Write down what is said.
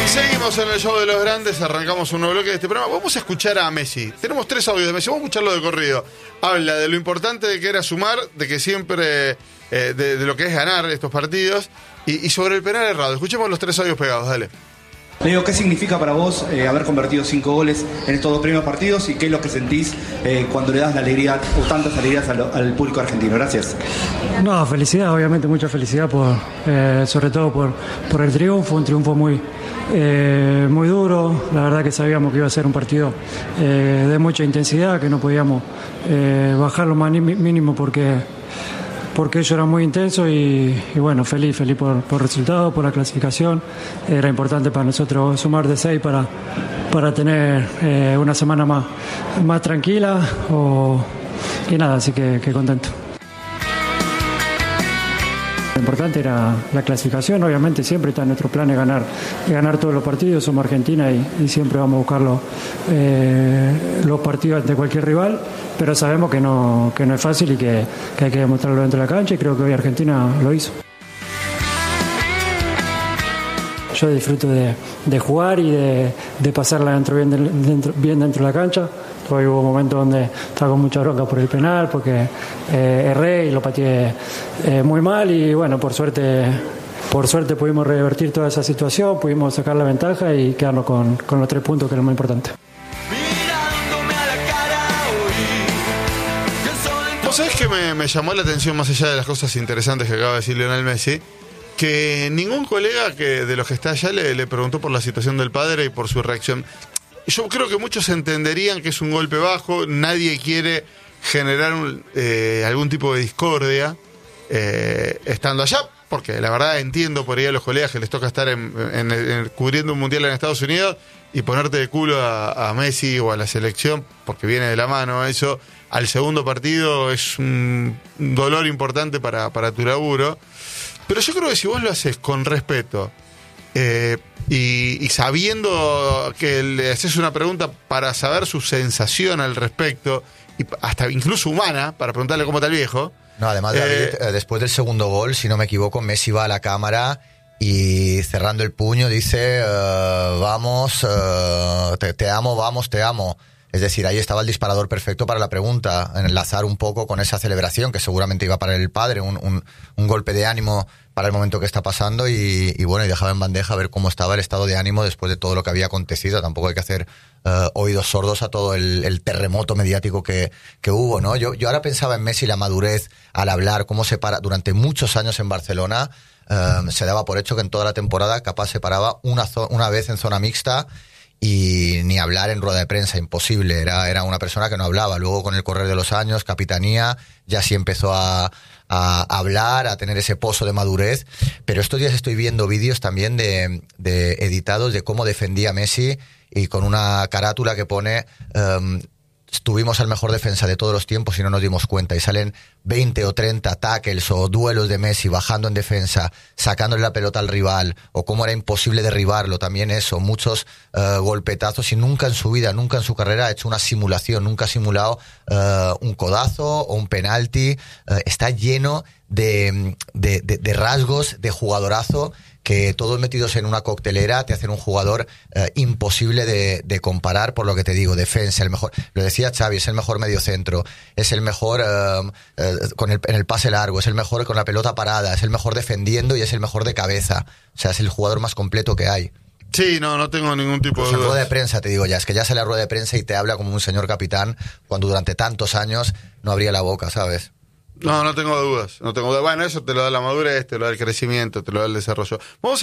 Seguimos en el show de los grandes, arrancamos un nuevo bloque de este programa. Vamos a escuchar a Messi. Tenemos 3 audios de Messi, vamos a escucharlo de corrido. Habla de lo importante de que era sumar, de que siempre, de lo que es ganar estos partidos, y sobre el penal errado. Escuchemos los 3 audios pegados, dale. Leo, ¿qué significa para vos haber convertido 5 goles en estos 2 primeros partidos y qué es lo que sentís cuando le das la alegría o tantas alegrías al público argentino? Gracias. No, felicidad, obviamente mucha felicidad sobre todo por el triunfo, un triunfo muy duro. La verdad que sabíamos que iba a ser un partido de mucha intensidad, que no podíamos bajar lo más mínimo porque ello era muy intenso y bueno, feliz por el resultado, por la clasificación. Era importante para nosotros sumar de 6 para tener una semana más tranquila y nada, así que contento. Lo importante era la clasificación, obviamente siempre está en nuestro plan ganar todos los partidos, somos Argentina y siempre vamos a buscar los partidos ante cualquier rival, pero sabemos que no es fácil y que hay que demostrarlo dentro de la cancha y creo que hoy Argentina lo hizo. Yo disfruto de jugar y de pasarla bien dentro de la cancha. Hoy hubo momentos donde estaba con mucha bronca por el penal, porque erré y lo pateé muy mal y bueno, por suerte pudimos revertir toda esa situación, pudimos sacar la ventaja y quedarnos con los 3 puntos, que era lo más importante. ¿Vos sabés que me llamó la atención, más allá de las cosas interesantes que acaba de decir Lionel Messi, que ningún colega de los que está allá le preguntó por la situación del padre y por su reacción? Yo creo que muchos entenderían que es un golpe bajo, nadie quiere generar algún tipo de discordia estando allá, porque la verdad entiendo por ahí a los colegas que les toca estar cubriendo un mundial en Estados Unidos y ponerte de culo a Messi o a la selección, porque viene de la mano eso. Al segundo partido es un dolor importante para tu laburo, pero yo creo que si vos lo haces con respeto, y sabiendo que le haces una pregunta para saber su sensación al respecto, y hasta incluso humana, para preguntarle cómo está el viejo. No, además, David, después del segundo gol, si no me equivoco, Messi va a la cámara y cerrando el puño dice vamos, te amo, vamos, te amo. Es decir, ahí estaba el disparador perfecto para la pregunta, enlazar un poco con esa celebración que seguramente iba para el padre, un golpe de ánimo para el momento que está pasando y bueno, y dejaba en bandeja a ver cómo estaba el estado de ánimo después de todo lo que había acontecido. Tampoco hay que hacer oídos sordos a todo el terremoto mediático que hubo, ¿no? Yo ahora pensaba en Messi, la madurez al hablar, cómo se para durante muchos años en Barcelona. Se daba por hecho que en toda la temporada capaz se paraba una vez en zona mixta y ni hablar en rueda de prensa, imposible, era una persona que no hablaba. Luego con el correr de los años, capitanía, ya sí empezó a hablar, a tener ese pozo de madurez, pero estos días estoy viendo vídeos también de editados de cómo defendía Messi y con una carátula que pone tuvimos al mejor defensa de todos los tiempos y no nos dimos cuenta, y salen 20 o 30 tackles o duelos de Messi bajando en defensa, sacándole la pelota al rival, o cómo era imposible derribarlo, también eso, muchos golpetazos, y nunca en su vida, nunca en su carrera ha hecho una simulación, nunca ha simulado un codazo o un penalti. Está lleno de rasgos de jugadorazo que todos metidos en una coctelera te hacen un jugador imposible de comparar, por lo que te digo, defensa, el mejor, lo decía Xavi, es el mejor mediocentro, es el mejor en el pase largo, es el mejor con la pelota parada, es el mejor defendiendo y es el mejor de cabeza, o sea, es el jugador más completo que hay. Sí, no tengo ningún tipo de duda. En rueda de prensa, te digo ya, es que ya sale a rueda de prensa y te habla como un señor capitán, cuando durante tantos años no abría la boca, ¿sabes? No tengo dudas. Bueno, eso te lo da la madurez, te lo da el crecimiento, te lo da el desarrollo. Vamos